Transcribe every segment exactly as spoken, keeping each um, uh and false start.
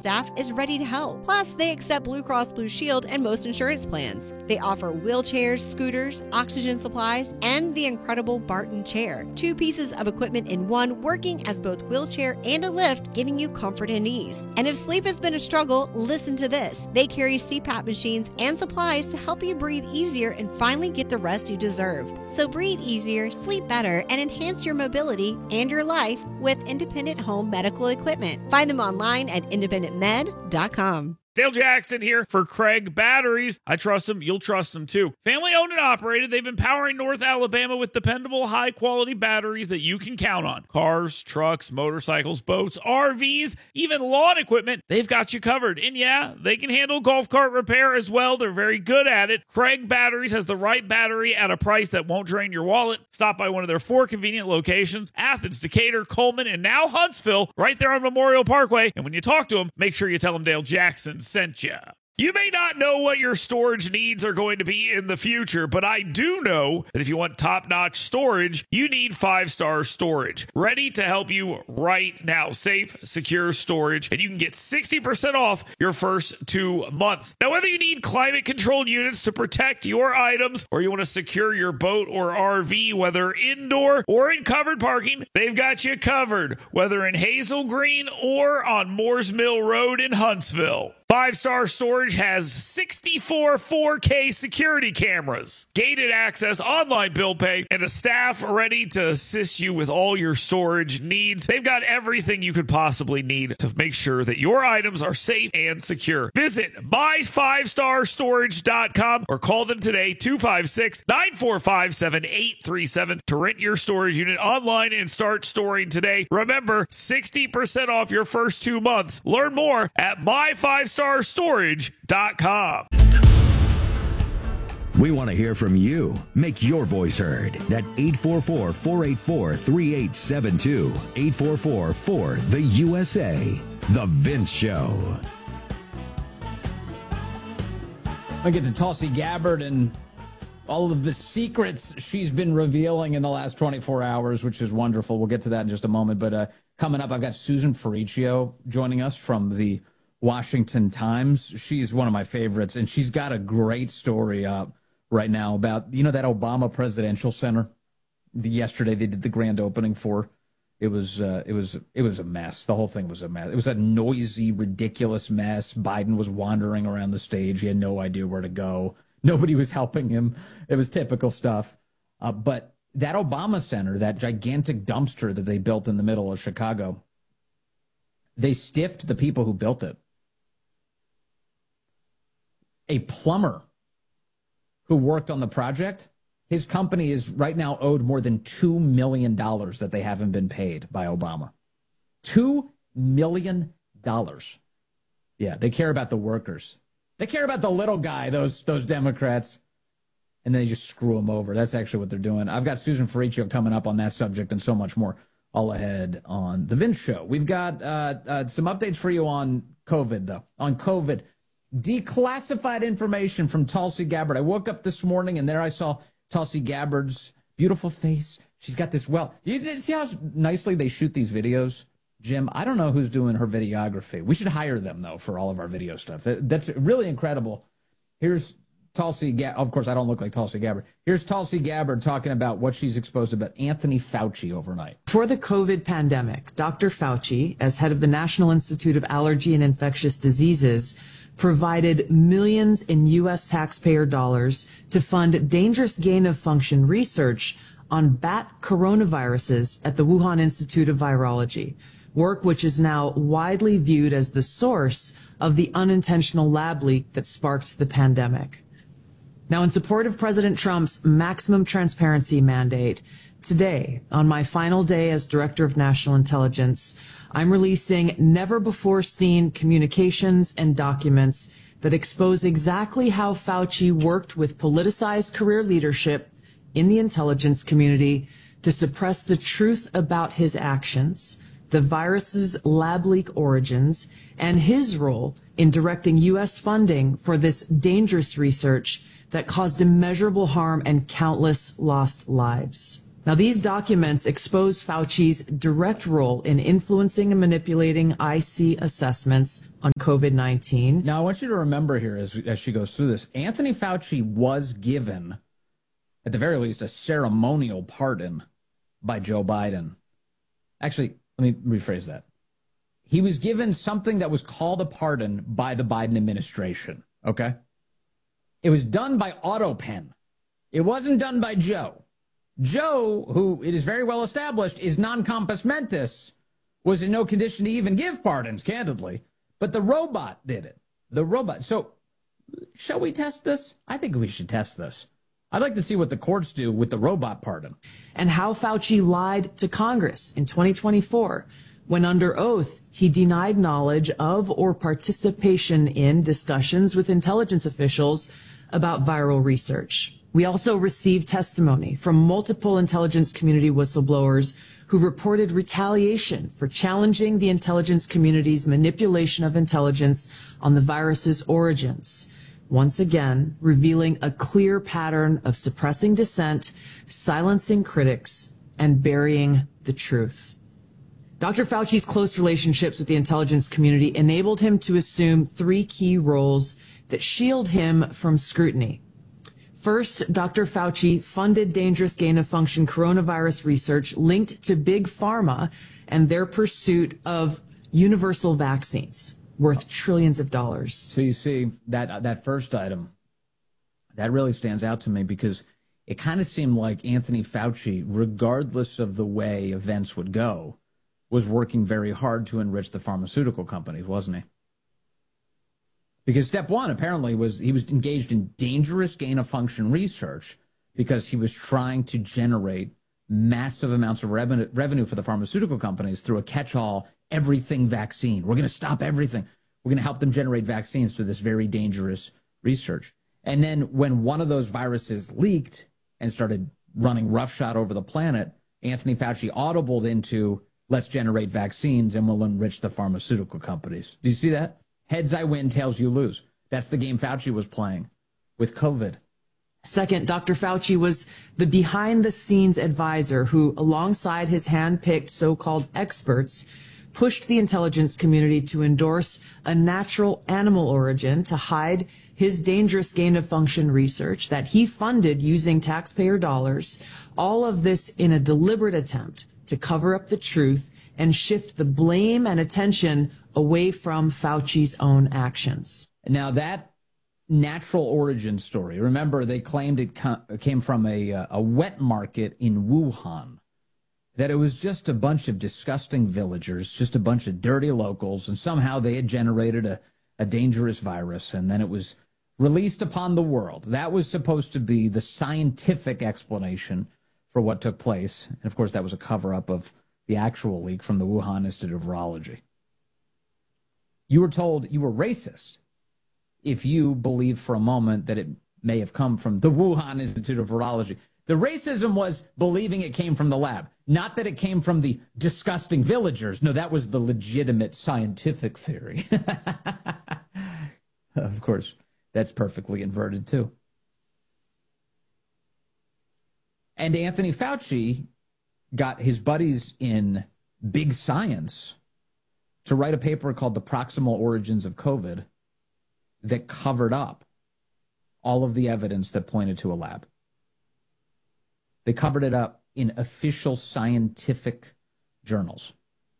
staff is ready to help. Plus, they accept Blue Cross Blue Shield and most insurance plans. They offer wheelchairs, scooters, oxygen supplies, and the incredible Barton chair. Two pieces of equipment in one, working as both wheelchair and a lift, giving you comfort and ease. And if sleep has been a struggle, listen to this. They carry C PAP machines and supplies to help you breathe easier and finally get the rest you deserve. So breathe easier, sleep better, and enhance your mobility and your life with Independent Home Medical Equipment. Find them online at independent med dot com. Dale Jackson here for Craig Batteries. I trust them. You'll trust them too. Family owned and operated. They've been powering North Alabama with dependable, high quality batteries that you can count on. Cars, trucks, motorcycles, boats, R Vs, even lawn equipment. They've got you covered. And yeah, they can handle golf cart repair as well. They're very good at it. Craig Batteries has the right battery at a price that won't drain your wallet. Stop by one of their four convenient locations: Athens, Decatur, Coleman, and now Huntsville, right there on Memorial Parkway. And when you talk to them, make sure you tell them Dale Jackson sent you. You may not know what your storage needs are going to be in the future, but I do know that if you want top-notch storage, you need Five Star Storage. Ready to help you right now. Safe, secure storage, and you can get sixty percent off your first two months. Now, whether you need climate-controlled units to protect your items, or you want to secure your boat or R V, whether indoor or in covered parking, they've got you covered, whether in Hazel Green or on Moores Mill Road in Huntsville. Five Star Storage has sixty-four four K security cameras, gated access, online bill pay, and a staff ready to assist you with all your storage needs. They've got everything you could possibly need to make sure that your items are safe and secure. Visit my five star storage dot com or call them today, two five six, nine four five, seven eight three seven, to rent your storage unit online and start storing today. Remember, sixty percent off your first two months. Learn more at my five star storage dot com. We want to hear from you. Make your voice heard at eight four four, four eight four, three eight seven two. eight four four, four, the U S A. The Vince Show. I get to Tulsi Gabbard and all of the secrets she's been revealing in the last twenty-four hours, which is wonderful. We'll get to that in just a moment. But uh, coming up, I've got Susan Ferricchio joining us from the Washington Times. She's one of my favorites, and she's got a great story up right now about, you know, that Obama Presidential Center. The, yesterday they did the grand opening for. It was uh, it was it was a mess. The whole thing was a mess. It was a noisy, ridiculous mess. Biden was wandering around the stage. He had no idea where to go. Nobody was helping him. It was typical stuff. Uh, but that Obama Center, that gigantic dumpster that they built in the middle of Chicago, they stiffed the people who built it. A plumber who worked on the project, his company is right now owed more than two million dollars that they haven't been paid by Obama. two million dollars. Yeah, they care about the workers. They care about the little guy, those those Democrats. And then they just screw him over. That's actually what they're doing. I've got Susan Ferricchio coming up on that subject and so much more all ahead on The Vince Show. We've got uh, uh, some updates for you on COVID, though. On COVID. Declassified information from Tulsi Gabbard. I woke up this morning and there I saw Tulsi Gabbard's beautiful face. She's got this, well, you see how nicely they shoot these videos? Jim, I don't know who's doing her videography. We should hire them, though, for all of our video stuff. That's really incredible. Here's Tulsi Gabbard. Of course, I don't look like Tulsi Gabbard. Here's Tulsi Gabbard talking about what she's exposed about Anthony Fauci overnight. For the COVID pandemic, Doctor Fauci, as head of the National Institute of Allergy and Infectious Diseases, provided millions in U S taxpayer dollars to fund dangerous gain-of-function research on bat coronaviruses at the Wuhan Institute of Virology, work which is now widely viewed as the source of the unintentional lab leak that sparked the pandemic. Now, in support of President Trump's maximum transparency mandate, today, on my final day as Director of National Intelligence, I'm releasing never-before-seen communications and documents that expose exactly how Fauci worked with politicized career leadership in the intelligence community to suppress the truth about his actions, the virus's lab leak origins, and his role in directing U S funding for this dangerous research that caused immeasurable harm and countless lost lives. Now, these documents expose Fauci's direct role in influencing and manipulating I C assessments on COVID nineteen. Now, I want you to remember here as, as she goes through this, Anthony Fauci was given, at the very least, a ceremonial pardon by Joe Biden. Actually, let me rephrase that. He was given something that was called a pardon by the Biden administration, okay? It was done by AutoPen. It wasn't done by Joe. Joe, who it is very well established is non compos mentis, was in no condition to even give pardons, candidly. But the robot did it. The robot. So, shall we test this? I think we should test this. I'd like to see what the courts do with the robot pardon. And how Fauci lied to Congress in twenty twenty-four when under oath he denied knowledge of or participation in discussions with intelligence officials about viral research. We also received testimony from multiple intelligence community whistleblowers who reported retaliation for challenging the intelligence community's manipulation of intelligence on the virus's origins. Once again, revealing a clear pattern of suppressing dissent, silencing critics, and burying the truth. Doctor Fauci's close relationships with the intelligence community enabled him to assume three key roles that shield him from scrutiny. First, Doctor Fauci funded dangerous gain-of-function coronavirus research linked to Big Pharma and their pursuit of universal vaccines worth trillions of dollars. So you see, that that first item, that really stands out to me because it kind of seemed like Anthony Fauci, regardless of the way events would go, was working very hard to enrich the pharmaceutical companies, wasn't he? Because step one, apparently, was he was engaged in dangerous gain-of-function research because he was trying to generate massive amounts of revenue, revenue for the pharmaceutical companies through a catch-all everything vaccine. We're going to stop everything. We're going to help them generate vaccines through this very dangerous research. And then when one of those viruses leaked and started running roughshod over the planet, Anthony Fauci audibled into, let's generate vaccines and we'll enrich the pharmaceutical companies. Do you see that? Heads I win, tails you lose. That's the game Fauci was playing with COVID. Second, Doctor Fauci was the behind-the-scenes advisor who, alongside his hand-picked so-called experts, pushed the intelligence community to endorse a natural animal origin to hide his dangerous gain-of-function research that he funded using taxpayer dollars, all of this in a deliberate attempt to cover up the truth and shift the blame and attention away from Fauci's own actions. Now, that natural origin story, remember, they claimed it came from a, a wet market in Wuhan, that it was just a bunch of disgusting villagers, just a bunch of dirty locals, and somehow they had generated a, a dangerous virus, and then it was released upon the world. That was supposed to be the scientific explanation for what took place. And, of course, that was a cover-up of the actual leak from the Wuhan Institute of Virology. You were told you were racist if you believed for a moment that it may have come from the Wuhan Institute of Virology. The racism was believing it came from the lab, not that it came from the disgusting villagers. No, that was the legitimate scientific theory. Of course, that's perfectly inverted, too. And Anthony Fauci got his buddies in big science to write a paper called The Proximal Origins of COVID that covered up all of the evidence that pointed to a lab. They covered it up in official scientific journals.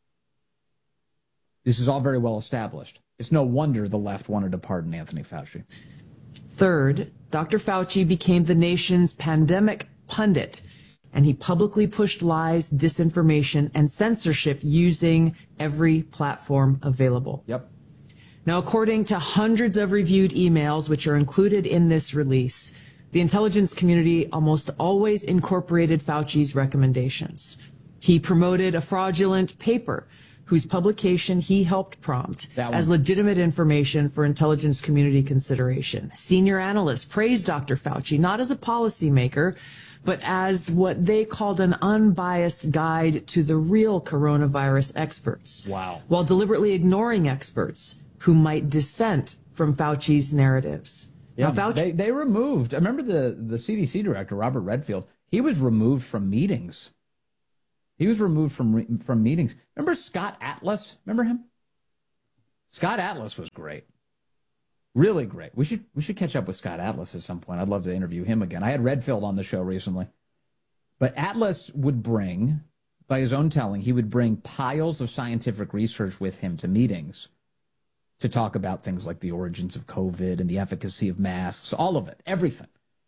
This is all very well established. It's no wonder the left wanted to pardon Anthony Fauci. Third, Doctor Fauci became the nation's pandemic pundit, and he publicly pushed lies, disinformation, and censorship using every platform available. Yep. Now, according to hundreds of reviewed emails, which are included in this release, the intelligence community almost always incorporated Fauci's recommendations. He promoted a fraudulent paper whose publication he helped prompt as legitimate information for intelligence community consideration. Senior analysts praised Doctor Fauci not as a policymaker, but as what they called an unbiased guide to the real coronavirus experts. Wow. While deliberately ignoring experts who might dissent from Fauci's narratives. Yeah, now, Fauci- they, they removed, I remember the, the C D C director, Robert Redfield, he was removed from meetings. He was removed from from meetings. Remember Scott Atlas? Remember him? Scott Atlas was great. Really great. We should we should catch up with Scott Atlas at some point. I'd love to interview him again. I had Redfield on the show recently. But Atlas would bring, by his own telling, he would bring piles of scientific research with him to meetings to talk about things like the origins of COVID and the efficacy of masks, all of it, everything.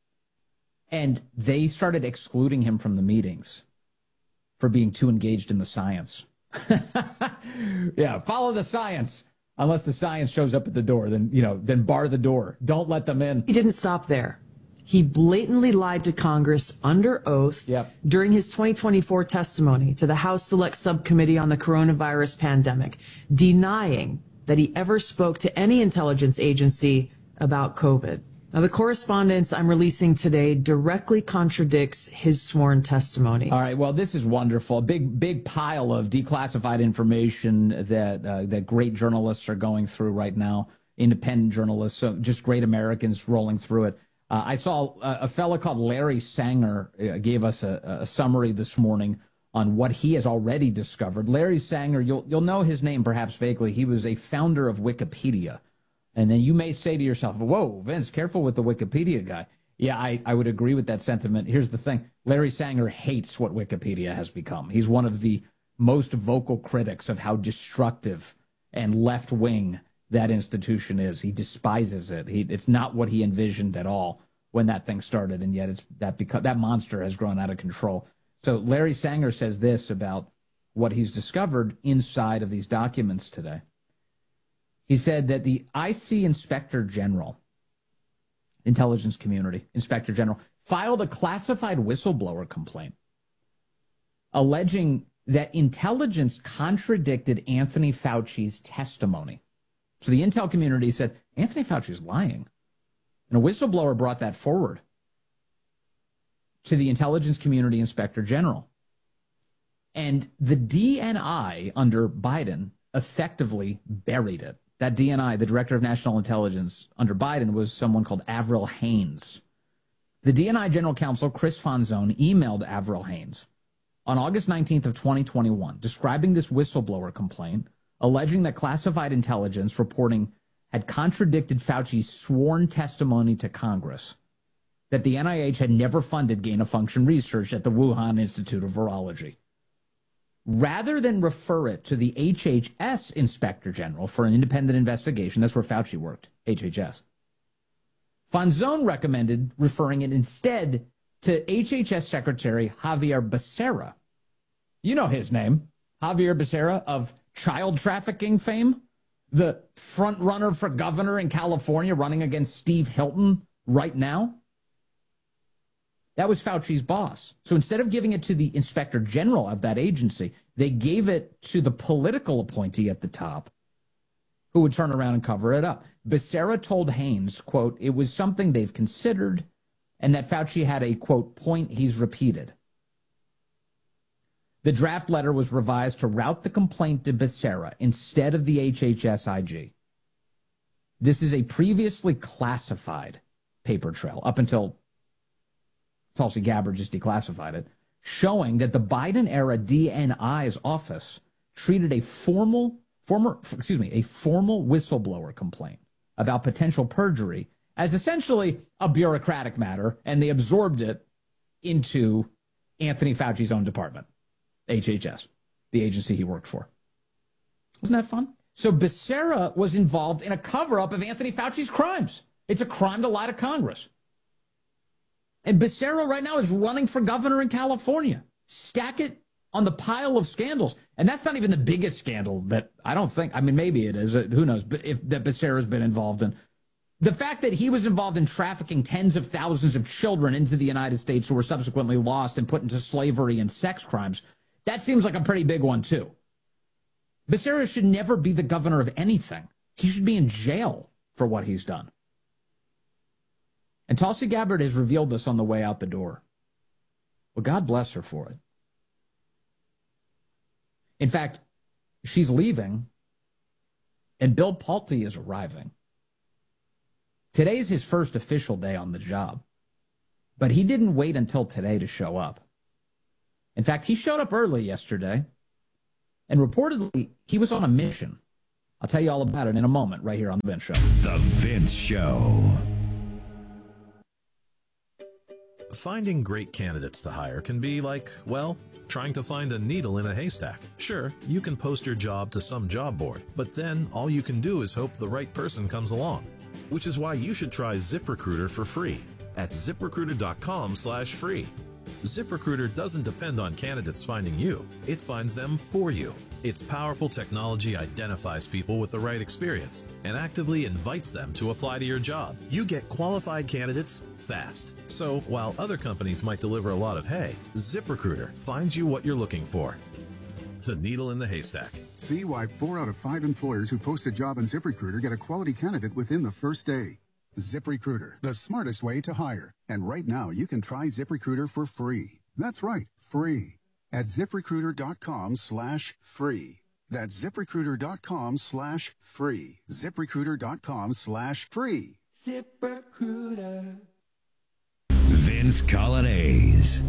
And they started excluding him from the meetings for being too engaged in the science. Yeah, follow the science. Unless the science shows up at the door, then, you know, then bar the door. Don't let them in. He didn't stop there. He blatantly lied to Congress under oath Yep. during his twenty twenty-four testimony to the House Select Subcommittee on the Coronavirus Pandemic, denying that he ever spoke to any intelligence agency about COVID. Now, the correspondence I'm releasing today directly contradicts his sworn testimony. All right. Well, this is wonderful. A big, big pile of declassified information that uh, that great journalists are going through right now. Independent journalists, so just great Americans rolling through it. Uh, I saw a, a fellow called Larry Sanger uh, gave us a, a summary this morning on what he has already discovered. Larry Sanger, you'll you'll know his name perhaps vaguely. He was a founder of Wikipedia. And then you may say to yourself, whoa, Vince, careful with the Wikipedia guy. Yeah, I, I would agree with that sentiment. Here's the thing. Larry Sanger hates what Wikipedia has become. He's one of the most vocal critics of how destructive and left-wing that institution is. He despises it. He, it's not what he envisioned at all when that thing started, and yet it's that because that monster has grown out of control. So Larry Sanger says this about what he's discovered inside of these documents today. He said that the I C Inspector General, Intelligence Community Inspector General, filed a classified whistleblower complaint alleging that intelligence contradicted Anthony Fauci's testimony. So the intel community said, Anthony Fauci is lying. And a whistleblower brought that forward to the Intelligence Community Inspector General. And the D N I under Biden effectively buried it. That D N I, the Director of National Intelligence under Biden, was someone called Avril Haines. The D N I General Counsel, Chris Fonzone, emailed Avril Haines on August nineteenth of twenty twenty-one, describing this whistleblower complaint, alleging that classified intelligence reporting had contradicted Fauci's sworn testimony to Congress, that the N I H had never funded gain-of-function research at the Wuhan Institute of Virology. Rather than refer it to the H H S Inspector General for an independent investigation, that's where Fauci worked, H H S, Fonzone recommended referring it instead to H H S Secretary Javier Becerra. You know his name, Javier Becerra of child trafficking fame, the front runner for governor in California running against Steve Hilton right now. That was Fauci's boss. So instead of giving it to the inspector general of that agency, they gave it to the political appointee at the top who would turn around and cover it up. Becerra told Haines, quote, it was something they've considered and that Fauci had a, quote, point he's repeated. The draft letter was revised to route the complaint to Becerra instead of the H H S I G. This is a previously classified paper trail up until Tulsi Gabbard just declassified it, showing that the Biden-era D N I's office treated a formal, former, excuse me, a formal whistleblower complaint about potential perjury as essentially a bureaucratic matter, and they absorbed it into Anthony Fauci's own department, H H S, the agency he worked for. Wasn't that fun? So Becerra was involved in a cover-up of Anthony Fauci's crimes. It's a crime to lie to Congress. And Becerra right now is running for governor in California. Stack it on the pile of scandals. And that's not even the biggest scandal that I don't think, I mean, maybe it is, who knows, but if that Becerra's been involved in. The fact that he was involved in trafficking tens of thousands of children into the United States who were subsequently lost and put into slavery and sex crimes, that seems like a pretty big one too. Becerra should never be the governor of anything. He should be in jail for what he's done. And Tulsi Gabbard has revealed this on the way out the door. Well, God bless her for it. In fact, she's leaving, and Bill Pulte is arriving. Today's his first official day on the job. But he didn't wait until today to show up. In fact, he showed up early yesterday, and reportedly, he was on a mission. I'll tell you all about it in a moment right here on The Vince Show. The Vince Show. Finding great candidates to hire can be like, well, trying to find a needle in a haystack. Sure, you can post your job to some job board, but then all you can do is hope the right person comes along. Which is why you should try ZipRecruiter for free at ZipRecruiter.com slash free. ZipRecruiter doesn't depend on candidates finding you. It finds them for you. Its powerful technology identifies people with the right experience and actively invites them to apply to your job. You get qualified candidates fast. So while other companies might deliver a lot of hay, ZipRecruiter finds you what you're looking for. The needle in the haystack. See why four out of five employers who post a job on ZipRecruiter get a quality candidate within the first day. ZipRecruiter, the smartest way to hire. And right now, you can try ZipRecruiter for free. That's right, free. At ZipRecruiter.com slash free. That's ZipRecruiter.com slash free. ZipRecruiter.com slash free. ZipRecruiter. Vince Colonnese.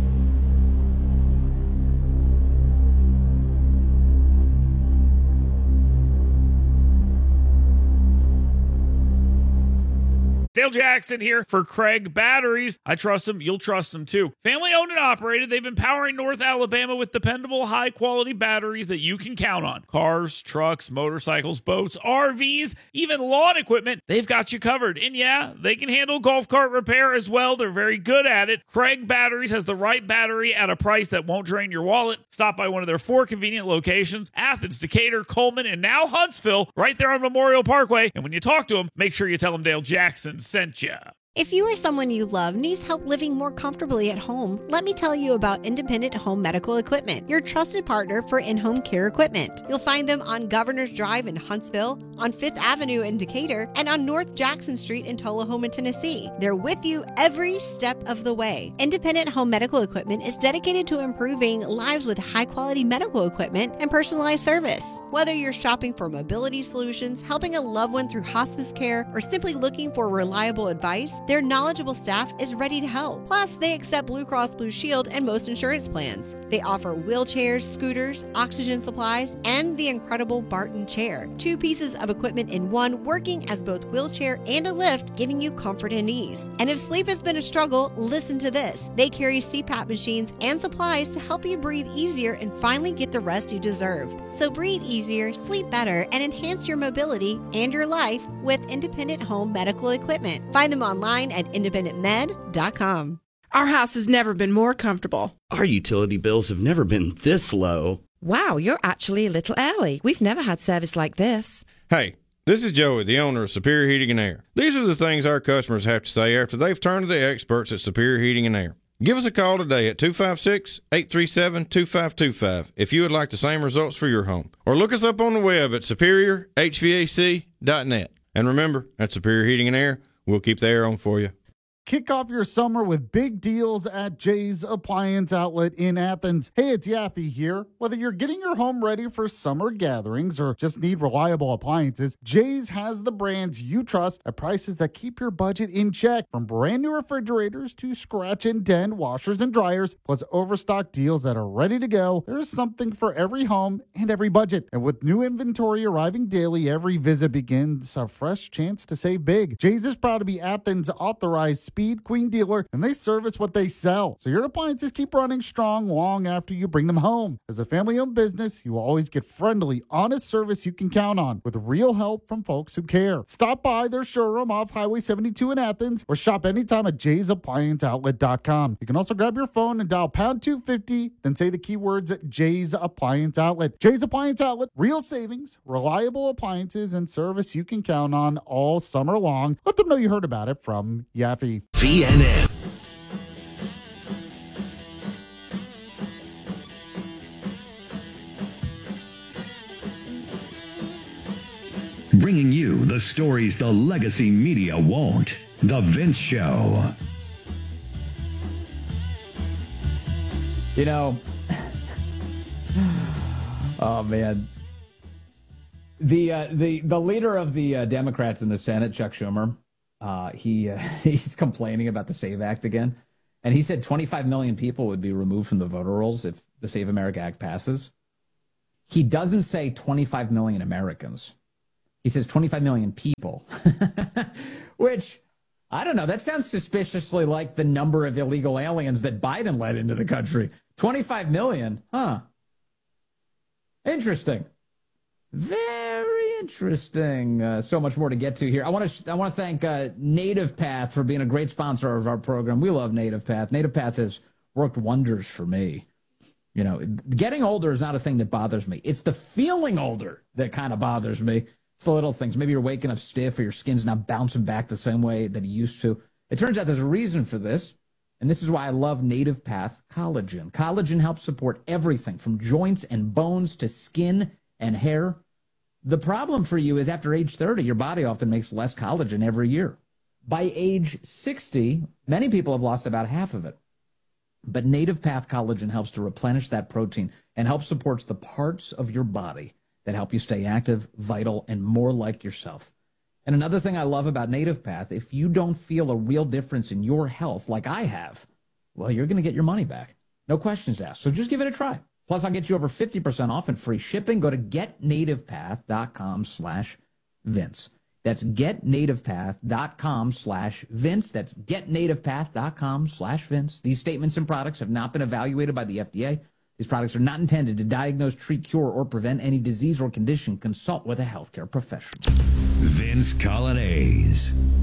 Dale Jackson here for Craig Batteries. I trust them. You'll trust them too. Family owned and operated. They've been powering North Alabama with dependable, high quality batteries that you can count on. Cars, trucks, motorcycles, boats, R Vs, even lawn equipment. They've got you covered. And yeah, they can handle golf cart repair as well. They're very good at it. Craig Batteries has the right battery at a price that won't drain your wallet. Stop by one of their four convenient locations: Athens, Decatur, Coleman, and now Huntsville, right there on Memorial Parkway. And when you talk to them, make sure you tell them Dale Jackson sent you. If you or someone you love needs help living more comfortably at home, let me tell you about Independent Home Medical Equipment, your trusted partner for in-home care equipment. You'll find them on Governor's Drive in Huntsville, on Fifth Avenue in Decatur, and on North Jackson Street in Tullahoma, Tennessee. They're with you every step of the way. Independent Home Medical Equipment is dedicated to improving lives with high-quality medical equipment and personalized service. Whether you're shopping for mobility solutions, helping a loved one through hospice care, or simply looking for reliable advice, their knowledgeable staff is ready to help. Plus, they accept Blue Cross Blue Shield and most insurance plans. They offer wheelchairs, scooters, oxygen supplies, and the incredible Barton chair. Two pieces of equipment in one, working as both wheelchair and a lift, giving you comfort and ease. And if sleep has been a struggle, listen to this. They carry C PAP machines and supplies to help you breathe easier and finally get the rest you deserve. So breathe easier, sleep better, and enhance your mobility and your life with Independent Home Medical Equipment. Find them online at independent med dot com. Our house has never been more comfortable. Our utility bills have never been this low. Wow, you're actually a little early. We've never had service like this. Hey, this is Joey, the owner of Superior Heating and Air. These are the things our customers have to say after they've turned to the experts at Superior Heating and Air. Give us a call today at two five six, eight three seven, two five two five if you would like the same results for your home. Or look us up on the web at superior h v a c dot net. And remember, at Superior Heating and Air, we'll keep the air on for you. Kick off your summer with big deals at Jay's Appliance Outlet in Athens. Hey, it's Yaffe here. Whether you're getting your home ready for summer gatherings or just need reliable appliances, Jay's has the brands you trust at prices that keep your budget in check. From brand new refrigerators to scratch and dent washers and dryers, plus overstock deals that are ready to go, there's something for every home and every budget. And with new inventory arriving daily, every visit begins a fresh chance to save big. Jay's is proud to be Athens' authorized Speed Queen dealer, and they service what they sell. So your appliances keep running strong long after you bring them home. As a family-owned business, you will always get friendly, honest service you can count on with real help from folks who care. Stop by their showroom off Highway seventy-two in Athens or shop anytime at jays appliance outlet dot com. You can also grab your phone and dial pound two fifty, then say the keywords Jay's Appliance Outlet. Jay's Appliance Outlet, real savings, reliable appliances, and service you can count on all summer long. Let them know you heard about it from Yaffe. V N N. Bringing you the stories the legacy media won't. The Vince Show. You know, oh man, the uh, the the leader of the uh, Democrats in the Senate, Chuck Schumer, Uh, he uh, he's complaining about the SAVE Act again. And he said twenty-five million people would be removed from the voter rolls if the Save America Act passes. He doesn't say twenty-five million Americans. He says twenty-five million people, which, I don't know, that sounds suspiciously like the number of illegal aliens that Biden let into the country. twenty-five million, huh? Interesting. Very interesting. Uh, so much more to get to here. I want to I want to thank uh, Native Path for being a great sponsor of our program. We love Native Path. Native Path has worked wonders for me. You know, getting older is not a thing that bothers me. It's the feeling older that kind of bothers me. It's the little things. Maybe you're waking up stiff or your skin's not bouncing back the same way that it used to. It turns out there's a reason for this, and this is why I love Native Path Collagen. Collagen helps support everything from joints and bones to skin and hair. The problem for you is after age thirty, your body often makes less collagen every year. By age sixty, many people have lost about half of it. But Native Path Collagen helps to replenish that protein and helps supports the parts of your body that help you stay active, vital, and more like yourself. And another thing I love about Native Path, if you don't feel a real difference in your health like I have, well, you're going to get your money back. No questions asked. So just give it a try. Plus, I'll get you over fifty percent off and free shipping. Go to getnativepath.com slash Vince. That's getnativepath.com slash Vince. That's getnativepath.com slash Vince. These statements and products have not been evaluated by the F D A. These products are not intended to diagnose, treat, cure, or prevent any disease or condition. Consult with a healthcare professional. Vince Coglianese.